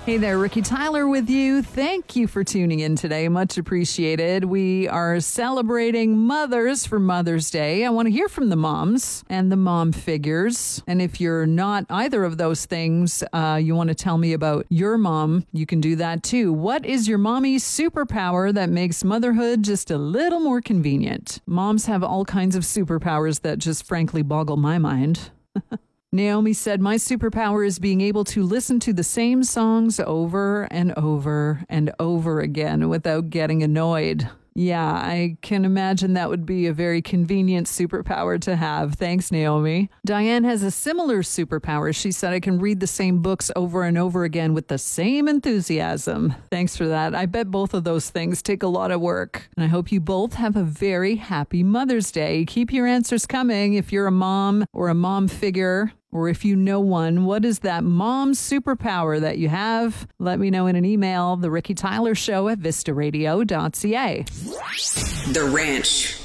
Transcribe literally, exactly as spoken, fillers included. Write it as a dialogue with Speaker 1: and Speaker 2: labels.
Speaker 1: Hey there, Ricky Tyler with you. Thank you for tuning in today. Much appreciated. We are celebrating mothers for Mother's Day. I want to hear from the moms and the mom figures. And if you're not either of those things, uh, you want to tell me about your mom, you can do that too. What is your mommy's superpower that makes motherhood just a little more convenient? Moms have all kinds of superpowers that just frankly boggle my mind. Naomi said, my superpower is being able to listen to the same songs over and over and over again without getting annoyed. Yeah, I can imagine that would be a very convenient superpower to have. Thanks, Naomi. Diane has a similar superpower. She said, I can read the same books over and over again with the same enthusiasm. Thanks for that. I bet both of those things take a lot of work. And I hope you both have a very happy Mother's Day. Keep your answers coming if you're a mom or a mom figure. Or if you know one, what is that mom superpower that you have? Let me know in an email, The Ricky Tyler Show at vista radio dot c a.
Speaker 2: The Ranch.